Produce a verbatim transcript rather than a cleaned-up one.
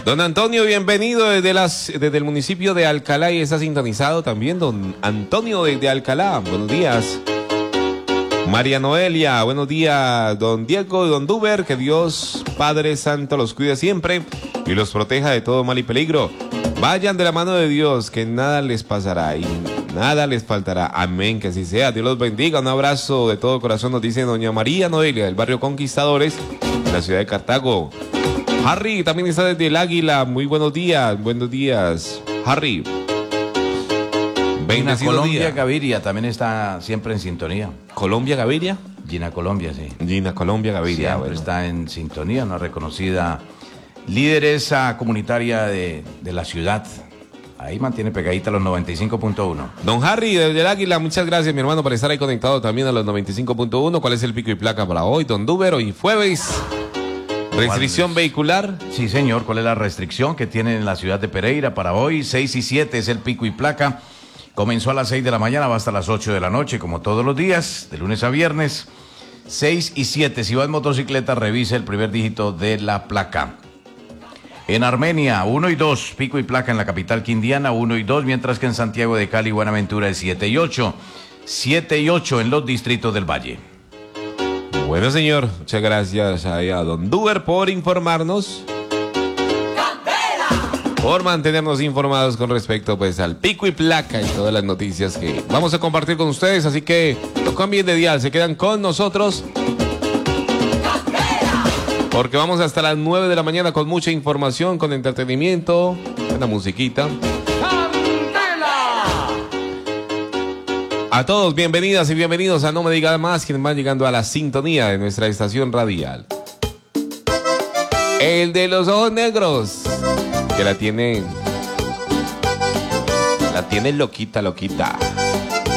Don Antonio, bienvenido desde, las, desde el municipio de Alcalá y está sintonizado también don Antonio desde Alcalá. Buenos días. María Noelia, buenos días. Don Diego y don Duber, que Dios Padre Santo los cuide siempre y los proteja de todo mal y peligro. Vayan de la mano de Dios, que nada les pasará y nada les faltará. Amén, que así sea. Dios los bendiga. Un abrazo de todo corazón, nos dice doña María Noelia, del barrio Conquistadores, en la ciudad de Cartago. Harry también está desde el Águila. Muy buenos días, buenos días, Harry. Gina Colombia día. Gaviria también está siempre en sintonía. ¿Colombia Gaviria? Gina Colombia, sí. Gina Colombia Gaviria. Siempre bueno. Está en sintonía, una reconocida lideresa comunitaria de, de la ciudad. Ahí mantiene pegadita los noventa y cinco punto uno. Don Harry, desde el Águila, muchas gracias, mi hermano, por estar ahí conectado también a los noventa y cinco punto uno. ¿Cuál es el pico y placa para hoy, don Duber? Hoy jueves. ¿Restricción vehicular? Sí, señor. ¿Cuál es la restricción que tienen en la ciudad de Pereira para hoy? seis y siete es el pico y placa. Comenzó a las seis de la mañana, va hasta las ocho de la noche, como todos los días, de lunes a viernes. seis y siete. Si va en motocicleta, revise el primer dígito de la placa. En Armenia, uno y dos, pico y placa en la capital quindiana, uno y dos, mientras que en Santiago de Cali y Buenaventura es siete y ocho. siete y ocho en los distritos del Valle. Bueno, señor, muchas gracias a don Duber por informarnos. Por mantenernos informados con respecto pues al pico y placa y todas las noticias que vamos a compartir con ustedes, así que no cambien de dial, se quedan con nosotros porque vamos hasta las nueve de la mañana con mucha información, con entretenimiento, una musiquita. A todos, bienvenidas y bienvenidos a No Me Diga Más, quienes van llegando a la sintonía de nuestra estación radial. El de los ojos negros, que la tiene, la tiene loquita, loquita.